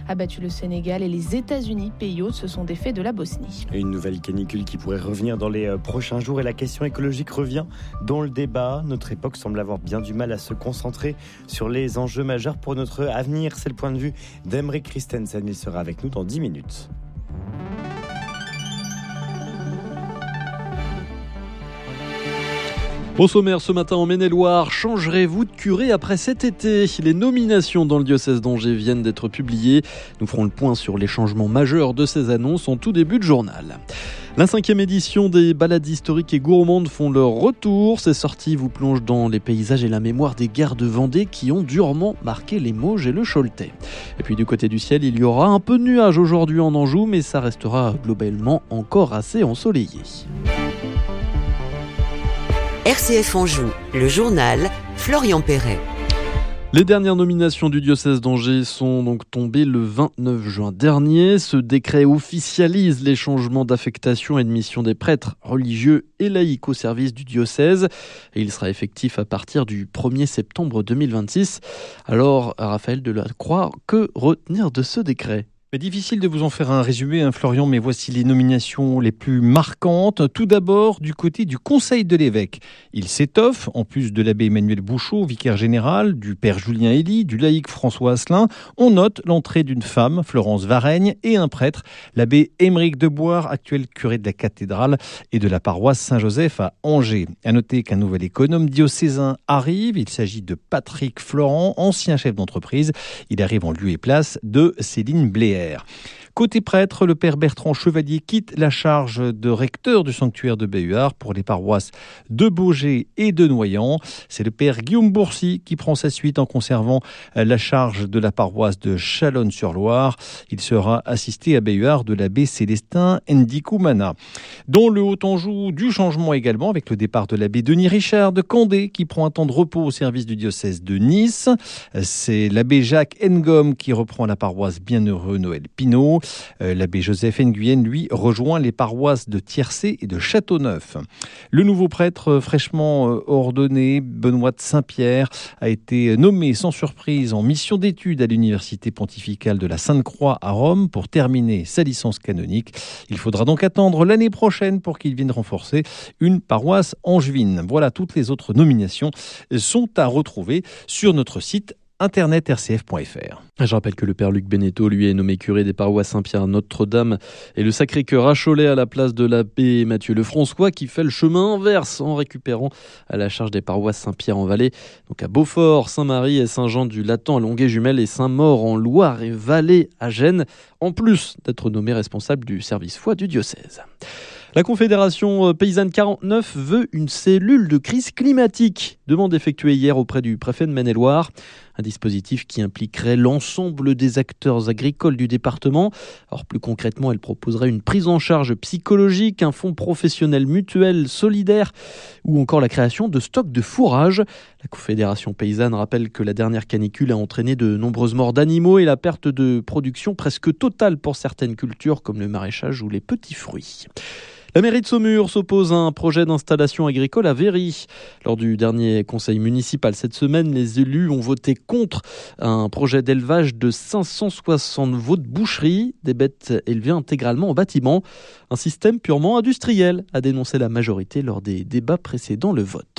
a battu le Sénégal et les États-Unis, pays hôtes, se sont défaits de la Bosnie. Et une nouvelle canicule qui pourrait revenir dans les prochains jours et la question écologique revient dans le débat. Notre époque semble avoir bien du mal à se concentrer sur les enjeux majeurs pour notre avenir. C'est le point de vue d'Emeric Christensen. Il sera avec nous dans 10 minutes. Au sommaire ce matin en Maine-et-Loire, changerez-vous de curé après cet été ? Les nominations dans le diocèse d'Angers viennent d'être publiées. Nous ferons le point sur les changements majeurs de ces annonces en tout début de journal. La 5e édition des balades historiques et gourmandes font leur retour. Ces sorties vous plongent dans les paysages et la mémoire des guerres de Vendée qui ont durement marqué les Mauges et le Choletais. Et puis du côté du ciel, il y aura un peu de nuages aujourd'hui en Anjou, mais ça restera globalement encore assez ensoleillé. RCF Anjou, le journal, Florian Perret. Les dernières nominations du diocèse d'Angers sont donc tombées le 29 juin dernier. Ce décret officialise les changements d'affectation et de mission des prêtres religieux et laïcs au service du diocèse. Et il sera effectif à partir du 1er septembre 2026. Alors, Raphaël Delacroix, que retenir de ce décret ? Difficile de vous en faire un résumé, Florian, mais voici les nominations les plus marquantes. Tout d'abord, du côté du Conseil de l'évêque. Il s'étoffe, en plus de l'abbé Emmanuel Bouchot, vicaire général, du père Julien Elie, du laïc François Asselin. On note l'entrée d'une femme, Florence Varaigne, et un prêtre, l'abbé Émeric Deboire, actuel curé de la cathédrale et de la paroisse Saint-Joseph à Angers. À noter qu'un nouvel économe diocésain arrive. Il s'agit de Patrick Florent, ancien chef d'entreprise. Il arrive en lieu et place de Céline Bléher. Côté prêtre, le père Bertrand Chevalier quitte la charge de recteur du sanctuaire de Béhuard pour les paroisses de Baugé et de Noyant. C'est le père Guillaume Bourcy qui prend sa suite en conservant la charge de la paroisse de Chalonnes-sur-Loire. Il sera assisté à Béhuard de l'abbé Célestin Ndikoumana. Dans le Haut-Anjou, du changement également avec le départ de l'abbé Denis Richard de Candé qui prend un temps de repos au service du diocèse de Nice. C'est l'abbé Jacques Ngom qui reprend la paroisse Bienheureux Noël Pinault. L'abbé Joseph Nguyen, lui, rejoint les paroisses de Tiercé et de Châteauneuf. Le nouveau prêtre fraîchement ordonné, Benoît de Saint-Pierre, a été nommé sans surprise en mission d'études à l'Université pontificale de la Sainte-Croix à Rome pour terminer sa licence canonique. Il faudra donc attendre l'année prochaine pour qu'il vienne renforcer une paroisse angevine. Voilà, toutes les autres nominations sont à retrouver sur notre site internet rcf.fr. Je rappelle que le père Luc Beneteau, lui, est nommé curé des paroisses Saint-Pierre Notre-Dame et le Sacré-Cœur à Cholet à la place de l'abbé Mathieu Lefrançois qui fait le chemin inverse en récupérant à la charge des paroisses Saint-Pierre en Valais, donc à Beaufort, Saint-Marie et Saint-Jean-du-Laton à Longueuil-Jumelles et Saint-Maur en Loire et Valais à Gênes, en plus d'être nommé responsable du service foi du diocèse. La Confédération Paysanne 49 veut une cellule de crise climatique. Demande effectuée hier auprès du préfet de Maine-et-Loire. Un dispositif qui impliquerait l'ensemble des acteurs agricoles du département. Alors plus concrètement, elle proposerait une prise en charge psychologique, un fonds professionnel mutuel solidaire ou encore la création de stocks de fourrage. La Confédération Paysanne rappelle que la dernière canicule a entraîné de nombreuses morts d'animaux et la perte de production presque totale pour certaines cultures comme le maraîchage ou les petits fruits. La mairie de Saumur s'oppose à un projet d'installation agricole à Véry. Lors du dernier conseil municipal cette semaine, les élus ont voté contre un projet d'élevage de 560 veaux de boucherie, des bêtes élevées intégralement en bâtiment. Un système purement industriel, a dénoncé la majorité lors des débats précédant le vote.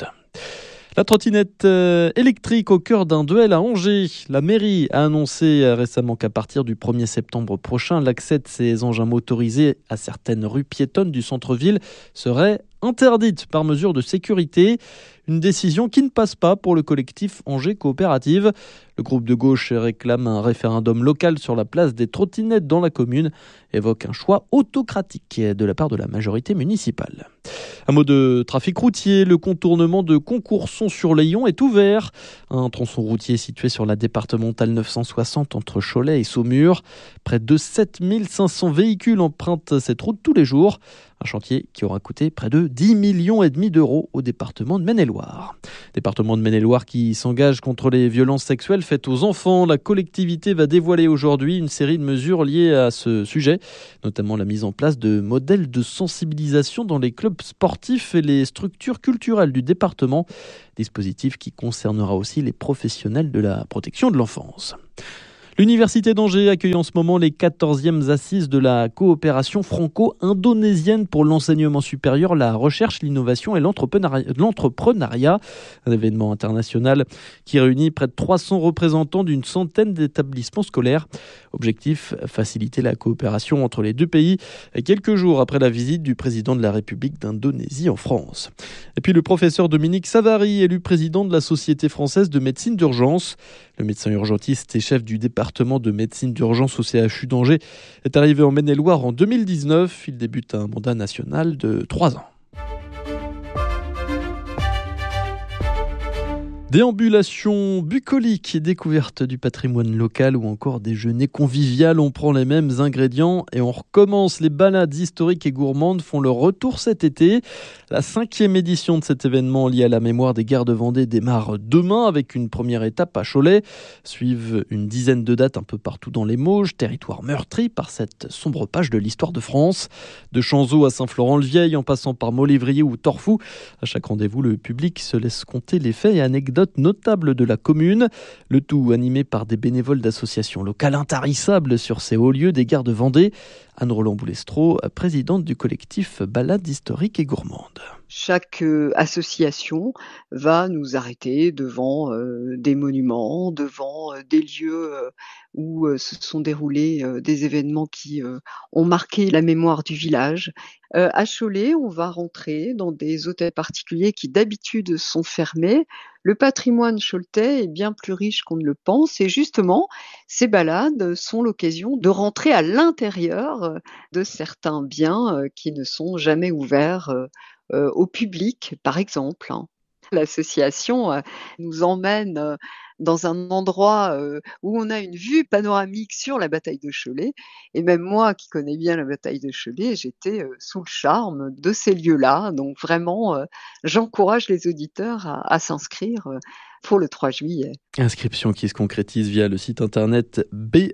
La trottinette électrique au cœur d'un duel à Angers. La mairie a annoncé récemment qu'à partir du 1er septembre prochain, l'accès de ces engins motorisés à certaines rues piétonnes du centre-ville serait interdite par mesure de sécurité. Une décision qui ne passe pas pour le collectif Angers Coopérative. Le groupe de gauche réclame un référendum local sur la place des trottinettes dans la commune, évoque un choix autocratique de la part de la majorité municipale. Un mot de trafic routier, le contournement de Concourson-sur-Layon est ouvert. Un tronçon routier situé sur la départementale 960 entre Cholet et Saumur. Près de 7500 véhicules empruntent cette route tous les jours. Un chantier qui aura coûté près de 10,5 millions d'euros au département de Maine-et-Loire. Département de Maine-et-Loire qui s'engage contre les violences sexuelles faites aux enfants. La collectivité va dévoiler aujourd'hui une série de mesures liées à ce sujet, notamment la mise en place de modèles de sensibilisation dans les clubs sportifs et les structures culturelles du département. Dispositif qui concernera aussi les professionnels de la protection de l'enfance. L'Université d'Angers accueille en ce moment les 14e assises de la coopération franco-indonésienne pour l'enseignement supérieur, la recherche, l'innovation et l'entrepreneuriat. Un événement international qui réunit près de 300 représentants d'une centaine d'établissements scolaires. Objectif, faciliter la coopération entre les deux pays, quelques jours après la visite du président de la République d'Indonésie en France. Et puis le professeur Dominique Savary, élu président de la Société française de médecine d'urgence. Le médecin urgentiste et chef du département de médecine d'urgence au CHU d'Angers est arrivé en Maine-et-Loire en 2019. Il débute un mandat national de 3 ans. Déambulation bucolique, découverte du patrimoine local ou encore déjeuner convivial. On prend les mêmes ingrédients et on recommence. Les balades historiques et gourmandes font leur retour cet été. La 5e édition de cet événement lié à la mémoire des guerres de Vendée démarre demain avec une première étape à Cholet. Suivent une dizaine de dates un peu partout dans les Mauges, territoire meurtri par cette sombre page de l'histoire de France. De Chanzeau à Saint-Florent-le-Vieil en passant par Molévrier ou Torfou. À chaque rendez-vous, le public se laisse compter les faits et anecdotes notables de la commune. Le tout animé par des bénévoles d'associations locales intarissables sur ces hauts lieux des guerres de Vendée. Anne Roland-Boulestro, présidente du collectif Balades historiques et gourmandes. Chaque association va nous arrêter devant des monuments, devant des lieux où se sont déroulés des événements qui ont marqué la mémoire du village. À Cholet, on va rentrer dans des hôtels particuliers qui d'habitude sont fermés. Le patrimoine choletais est bien plus riche qu'on ne le pense et justement, ces balades sont l'occasion de rentrer à l'intérieur de certains biens qui ne sont jamais ouverts au public, par exemple. L'association nous emmène dans un endroit où on a une vue panoramique sur la bataille de Cholet. Et même moi, qui connais bien la bataille de Cholet, j'étais sous le charme de ces lieux-là. Donc vraiment, j'encourage les auditeurs à s'inscrire pour le 3 juillet. Inscription qui se concrétise via le site internet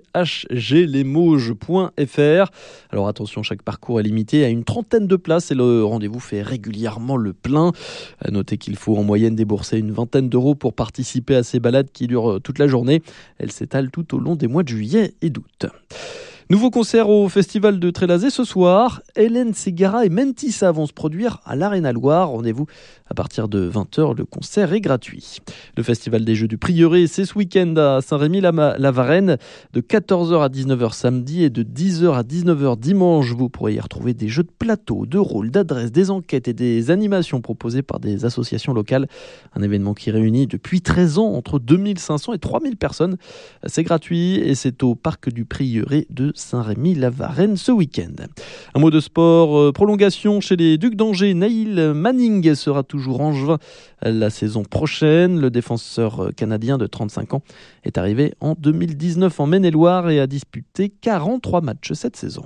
bhglesmauges.fr. Alors attention, chaque parcours est limité à une trentaine de places et le rendez-vous fait régulièrement le plein. À noter qu'il faut en moyenne débourser une vingtaine d'euros pour participer à ces balades qui durent toute la journée. Elles s'étalent tout au long des mois de juillet et d'août. Nouveau concert au Festival de Trélazé ce soir. Hélène Ségara et Mentissa vont se produire à l'Arena Loire. Rendez-vous à partir de 20h. Le concert est gratuit. Le Festival des Jeux du Prieuré, c'est ce week-end à Saint-Rémy-la-Varenne. De 14h à 19h samedi et de 10h à 19h dimanche. Vous pourrez y retrouver des jeux de plateau, de rôle, d'adresse, des enquêtes et des animations proposées par des associations locales. Un événement qui réunit depuis 13 ans entre 2500 et 3000 personnes. C'est gratuit et c'est au Parc du Prieuré de Saint-Rémy-la-Varenne ce week-end. Un mot de sport, prolongation chez les Ducs d'Angers. Naïl Manning sera toujours angevin la saison prochaine. Le défenseur canadien de 35 ans est arrivé en 2019 en Maine-et-Loire et a disputé 43 matchs cette saison.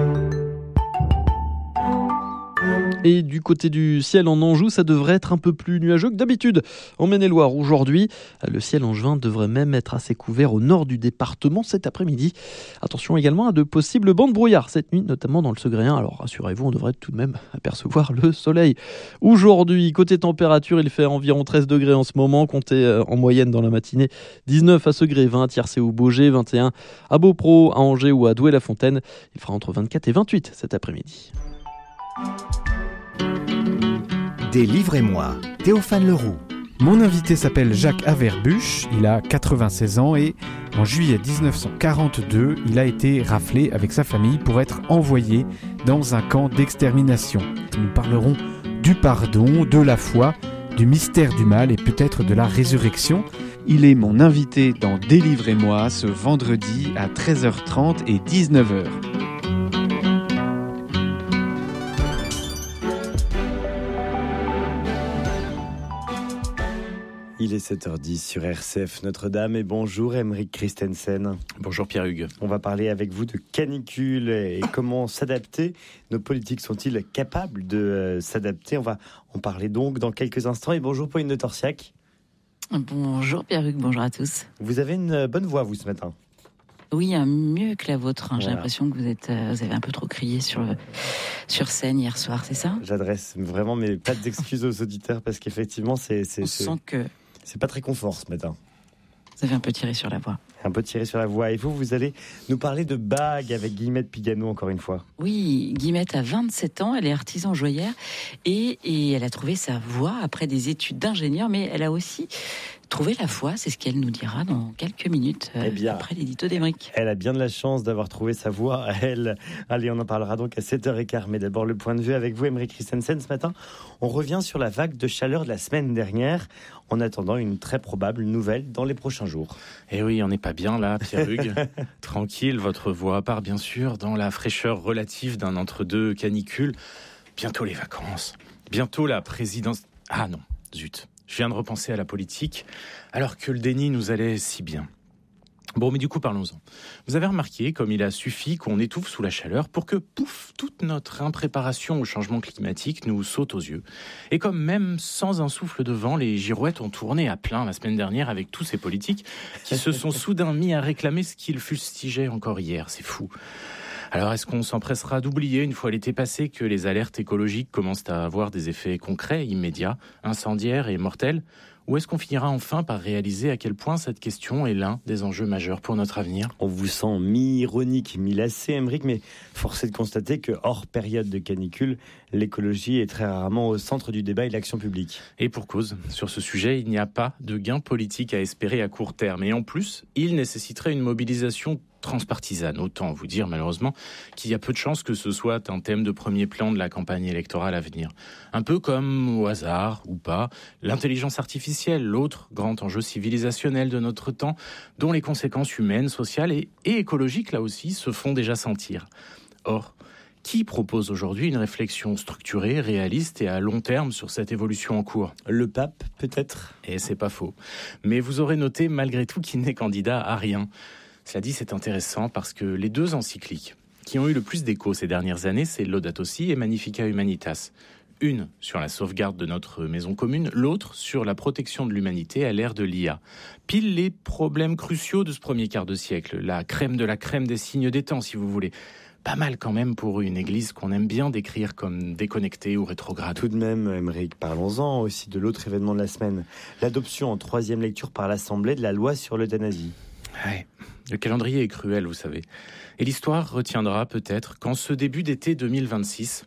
Et du côté du ciel en Anjou, ça devrait être un peu plus nuageux que d'habitude. En Maine-et-Loire, aujourd'hui, le ciel angevin devrait même être assez couvert au nord du département cet après-midi. Attention également à de possibles bancs de brouillard cette nuit, notamment dans le Segréen. Alors rassurez-vous, on devrait tout de même apercevoir le soleil. Aujourd'hui, côté température, il fait environ 13 degrés en ce moment. Comptez en moyenne dans la matinée 19 à Segré, 20 à Tiercé ou Baugé, 21 à Beaupro, à Angers ou à Douai-la-Fontaine. Il fera entre 24 et 28 cet après-midi. Délivrez-moi, Théophane Leroux. Mon invité s'appelle Jacques Averbuch, il a 96 ans et en juillet 1942, il a été raflé avec sa famille pour être envoyé dans un camp d'extermination. Nous parlerons du pardon, de la foi, du mystère du mal et peut-être de la résurrection. Il est mon invité dans Délivrez-moi ce vendredi à 13h30 et 19h. Il est 7h10 sur RCF Notre-Dame et bonjour Aymeric Christensen. Bonjour Pierre-Hugues. On va parler avec vous de canicule et comment s'adapter. Nos politiques sont-ils capables de s'adapter? On va en parler donc dans quelques instants. Et bonjour Pauline de Torsiac. Bonjour Pierre-Hugues, bonjour à tous. Vous avez une bonne voix vous ce matin. Oui, mieux que la vôtre. Voilà. J'ai l'impression que vous avez un peu trop crié sur scène hier soir, c'est ça? J'adresse vraiment mes pas d'excuses aux auditeurs parce qu'effectivement on sent que c'est pas très confort ce matin. Vous avez un peu tiré sur la voix. Un peu tiré sur la voix. Et vous allez nous parler de bagues avec Guillemette Pigano encore une fois. Oui, Guillemette a 27 ans, elle est artisan joaillère et elle a trouvé sa voie après des études d'ingénieur, mais elle a aussi trouvé la foi, c'est ce qu'elle nous dira dans quelques minutes après l'édito d'Aymeric. Elle a bien de la chance d'avoir trouvé sa voie, elle. Allez, on en parlera donc à 7h15, mais d'abord le point de vue avec vous, Aymeric Christensen. Ce matin, on revient sur la vague de chaleur de la semaine dernière, en attendant une très probable nouvelle dans les prochains jours. Eh oui, on n'est pas bien là, Pierre-Hugues. Tranquille, votre voix part bien sûr dans la fraîcheur relative d'un entre-deux canicule. Bientôt les vacances, bientôt la présidence... Ah non, zut. Je viens de repenser à la politique, alors que le déni nous allait si bien. Bon, mais du coup, parlons-en. Vous avez remarqué comme il a suffi qu'on étouffe sous la chaleur pour que, pouf, toute notre impréparation au changement climatique nous saute aux yeux. Et comme même sans un souffle de vent, les girouettes ont tourné à plein la semaine dernière avec tous ces politiques qui se sont soudain mis à réclamer ce qu'ils fustigeaient encore hier. C'est fou. Alors, est-ce qu'on s'empressera d'oublier, une fois l'été passé, que les alertes écologiques commencent à avoir des effets concrets, immédiats, incendiaires et mortels ? Ou est-ce qu'on finira enfin par réaliser à quel point cette question est l'un des enjeux majeurs pour notre avenir ? On vous sent mi-ironique, mi-lassé, Aymeric, mais force est de constater que, hors période de canicule, l'écologie est très rarement au centre du débat et de l'action publique. Et pour cause, sur ce sujet, il n'y a pas de gain politique à espérer à court terme. Et en plus, il nécessiterait une mobilisation transpartisane. Autant vous dire malheureusement qu'il y a peu de chances que ce soit un thème de premier plan de la campagne électorale à venir. Un peu comme, au hasard ou pas, l'intelligence artificielle, l'autre grand enjeu civilisationnel de notre temps, dont les conséquences humaines, sociales et écologiques, là aussi, se font déjà sentir. Or, qui propose aujourd'hui une réflexion structurée, réaliste et à long terme sur cette évolution en cours ? Le pape, peut-être ? Et c'est pas faux. Mais vous aurez noté malgré tout qu'il n'est candidat à rien. Cela dit, c'est intéressant parce que les deux encycliques qui ont eu le plus d'écho ces dernières années, c'est Laudato Si et Magnificat Humanitas. Une sur la sauvegarde de notre maison commune, l'autre sur la protection de l'humanité à l'ère de l'IA. Pile les problèmes cruciaux de ce premier quart de siècle, la crème de la crème des signes des temps, si vous voulez. Pas mal quand même pour une église qu'on aime bien décrire comme déconnectée ou rétrograde. Tout de même, Aymeric, parlons-en aussi de l'autre événement de la semaine. L'adoption en 3e lecture par l'Assemblée de la loi sur l'euthanasie. Ouais, le calendrier est cruel, vous savez. Et l'histoire retiendra peut-être qu'en ce début d'été 2026,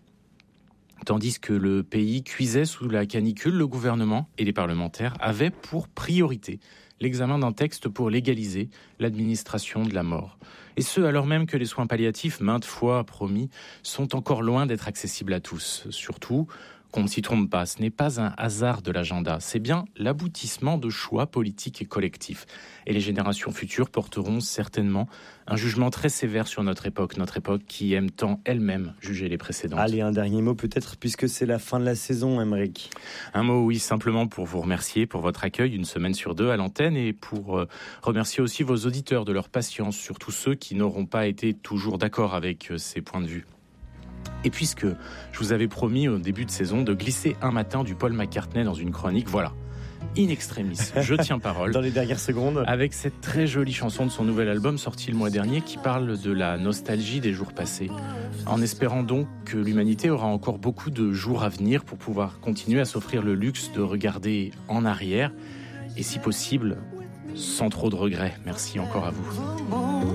tandis que le pays cuisait sous la canicule, le gouvernement et les parlementaires avaient pour priorité l'examen d'un texte pour légaliser l'administration de la mort. Et ce, alors même que les soins palliatifs, maintes fois promis, sont encore loin d'être accessibles à tous. Surtout, qu'on ne s'y trompe pas, ce n'est pas un hasard de l'agenda, c'est bien l'aboutissement de choix politiques et collectifs. Et les générations futures porteront certainement un jugement très sévère sur notre époque qui aime tant elle-même juger les précédentes. Allez, un dernier mot peut-être, puisque c'est la fin de la saison, Aymeric. Un mot, oui, simplement pour vous remercier pour votre accueil une semaine sur deux à l'antenne et pour remercier aussi vos auditeurs de leur patience, surtout ceux qui n'auront pas été toujours d'accord avec ces points de vue. Et puisque je vous avais promis au début de saison de glisser un matin du Paul McCartney dans une chronique, voilà, in extremis, je tiens parole. Dans les dernières secondes. Avec cette très jolie chanson de son nouvel album sorti le mois dernier qui parle de la nostalgie des jours passés. En espérant donc que l'humanité aura encore beaucoup de jours à venir pour pouvoir continuer à s'offrir le luxe de regarder en arrière et si possible, sans trop de regrets. Merci encore à vous.